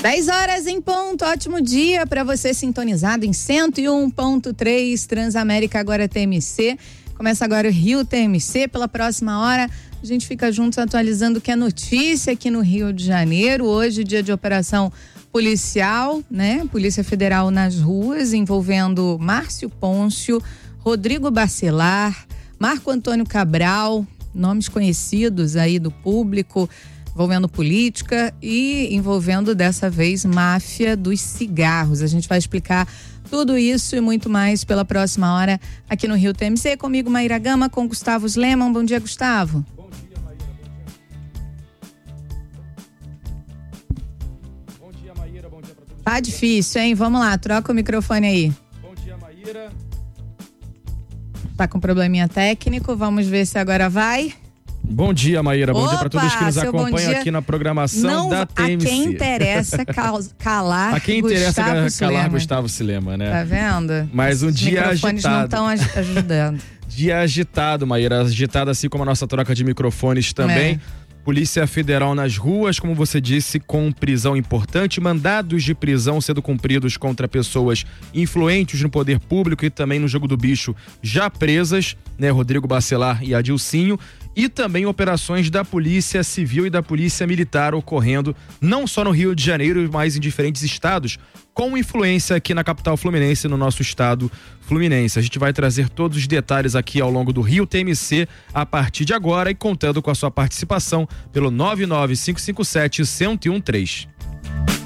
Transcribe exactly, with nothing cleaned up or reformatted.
dez horas em ponto, ótimo dia para você sintonizado em cento e um ponto três Transamérica, agora T M C. Começa agora o Rio T M C. Pela próxima hora a gente fica juntos atualizando o que é notícia aqui no Rio de Janeiro. Hoje, dia de operação policial, né? Polícia Federal nas ruas, envolvendo Márcio Pôncio, Rodrigo Bacelar, Marco Antônio Cabral, nomes conhecidos aí do público, envolvendo política e envolvendo dessa vez máfia dos cigarros. A gente vai explicar tudo isso e muito mais pela próxima hora aqui no Rio T M C. Comigo, Maíra Gama, com Gustavo Sleman. Bom dia, Gustavo. Bom dia, Maíra. Bom dia. Bom dia, Maíra. Bom dia pra todos. Tá difícil, hein? Vamos lá, troca o microfone aí. Bom dia, Maíra. Tá com probleminha técnico, vamos ver se agora vai. Bom dia, Maíra. Bom Opa, dia para todos que nos acompanham aqui na programação não, da T M C. A quem interessa calar A quem interessa Gustavo calar Sleman. Gustavo Sleman, né? Tá vendo? Mas um Os dia microfones agitado. não estão ajudando. Dia agitado, Maíra. Agitado assim como a nossa troca de microfones também. É. Polícia Federal nas ruas, como você disse, com prisão importante, mandados de prisão sendo cumpridos contra pessoas influentes no poder público e também no jogo do bicho já presas, né? Rodrigo Bacelar e Adilcinho, e também operações da Polícia Civil e da Polícia Militar ocorrendo não só no Rio de Janeiro, mas em diferentes estados, com influência aqui na capital fluminense, no nosso estado fluminense. A gente vai trazer todos os detalhes aqui ao longo do Rio T M C a partir de agora e contando com a sua participação pelo nove nove cinco cinco sete, um zero um três.